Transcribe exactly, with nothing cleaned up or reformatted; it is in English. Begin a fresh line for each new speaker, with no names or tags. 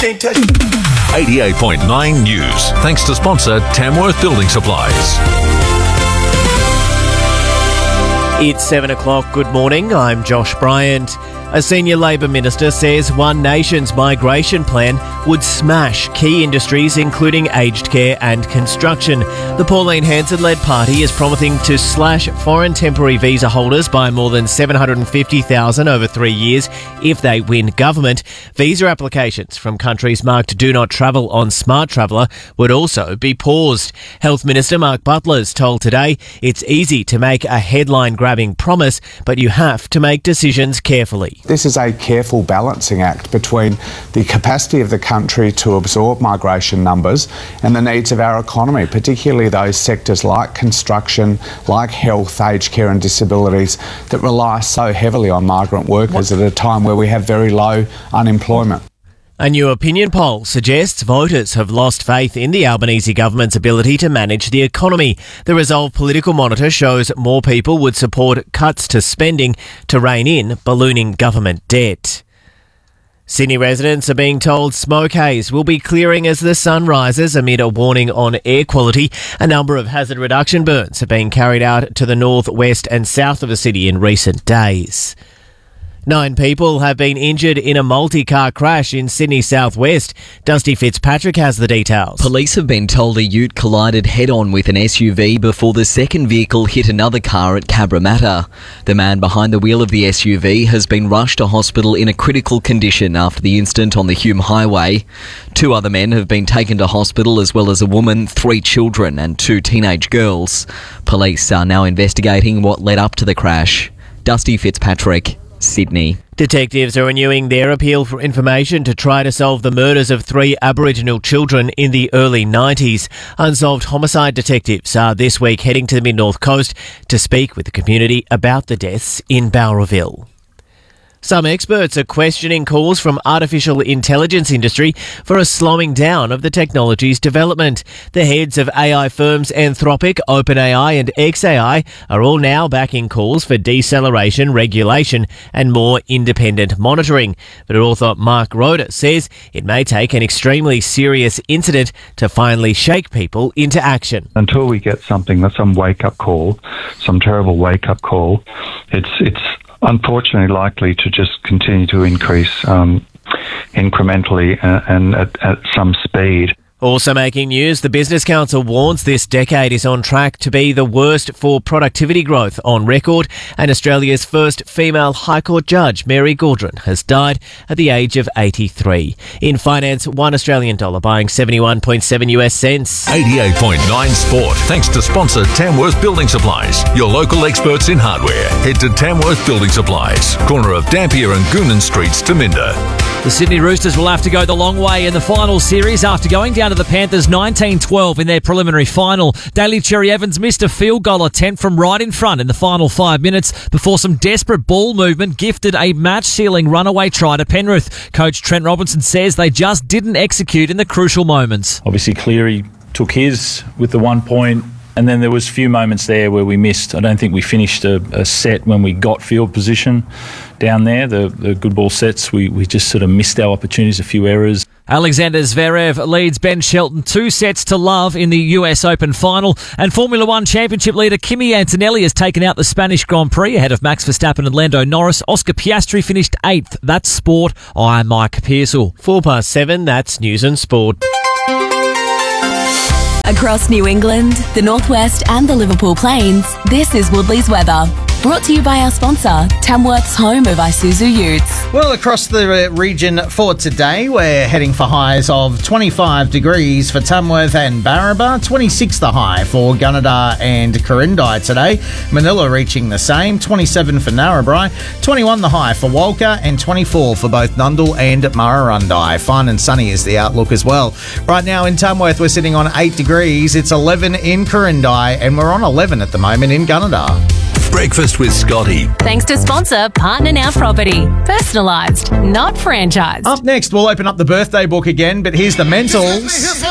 can't touch.
eighty-eight point nine News. Thanks to sponsor Tamworth Building Supplies.
It's seven o'clock. Good morning. I'm Josh Bryant. A senior Labor minister says One Nation's migration plan would smash key industries including aged care and construction. The Pauline Hanson-led party is promising to slash foreign temporary visa holders by more than seven hundred fifty thousand over three years if they win government. Visa applications from countries marked Do Not Travel on Smart Traveller would also be paused. Health Minister Mark Butler's told Today it's easy to make a headline-grabbing promise, but you have to make decisions carefully.
This is a careful balancing act between the capacity of the country to absorb migration numbers and the needs of our economy, particularly those sectors like construction, like health, aged care and disabilities that rely so heavily on migrant workers at a time where we have very low unemployment.
A new opinion poll suggests voters have lost faith in the Albanese government's ability to manage the economy. The Resolve Political Monitor shows more people would support cuts to spending to rein in ballooning government debt. Sydney residents are being told smoke haze will be clearing as the sun rises amid a warning on air quality. A number of hazard reduction burns have been carried out to the north, west and south of the city in recent days. Nine people have been injured in a multi-car crash in Sydney southwest. Dusty Fitzpatrick has the details.
Police have been told a ute collided head-on with an S U V before the second vehicle hit another car at Cabramatta. The man behind the wheel of the S U V has been rushed to hospital in a critical condition after the incident on the Hume Highway. Two other men have been taken to hospital, as well as a woman, three children and two teenage girls. Police are now investigating what led up to the crash. Dusty Fitzpatrick, Sydney.
Detectives are renewing their appeal for information to try to solve the murders of three Aboriginal children in the early nineties. Unsolved homicide detectives are this week heading to the Mid-North Coast to speak with the community about the deaths in Bowraville. Some experts are questioning calls from artificial intelligence industry for a slowing down of the technology's development. The heads of A I firms Anthropic, OpenAI and xAI are all now backing calls for deceleration, regulation and more independent monitoring. But author Mark Roda says it may take an extremely serious incident to finally shake people into action.
Until we get something, some wake-up call, some terrible wake-up call, it's it's unfortunately likely to just continue to increase um, incrementally and, and at, at some speed.
Also making news, the Business Council warns this decade is on track to be the worst for productivity growth on record, and Australia's first female High Court judge, Mary Gaudron, has died at the age of eighty-three. In finance, one Australian dollar buying seventy-one point seven US cents.
eighty-eight point nine Sport. Thanks to sponsor Tamworth Building Supplies, your local experts in hardware. Head to Tamworth Building Supplies, corner of Dampier and Goonan Streets to Minda.
The Sydney Roosters will have to go the long way in the final series after going down to the Panthers nineteen twelve in their preliminary final. Daly Cherry Evans missed a field goal attempt from right in front in the final five minutes before some desperate ball movement gifted a match-sealing runaway try to Penrith. Coach Trent Robinson says they just didn't execute in the crucial moments.
Obviously Cleary took his with the one point, and then there was a few moments there where we missed. I don't think we finished a, a set when we got field position down there. The, the good ball sets, we, we just sort of missed our opportunities, a few errors.
Alexander Zverev leads Ben Shelton two sets to love in the U S Open final, and Formula One Championship leader Kimi Antonelli has taken out the Spanish Grand Prix ahead of Max Verstappen and Lando Norris. Oscar Piastri finished eighth. That's sport. I'm Mike Pearsall.
Four past seven, that's News and Sport.
Across New England, the Northwest and the Liverpool Plains, this is Woodley's weather. Brought to you by our sponsor, Tamworth's home of Isuzu Utes.
Well, across the region for today, we're heading for highs of twenty-five degrees for Tamworth and Barraba, twenty-six the high for Gunnedah and Corindai today. Manila reaching the same, twenty-seven for Narrabri, twenty-one the high for Walker and twenty-four for both Nundle and Murrurundi. Fine and sunny is the outlook as well. Right now in Tamworth, we're sitting on eight degrees. It's eleven in Corindai and we're on eleven at the moment in Gunnedah.
Breakfast with Scotty.
Thanks to sponsor Partner Now Property. Personalised, not franchised.
Up next, we'll open up the birthday book again, but here's the mentals.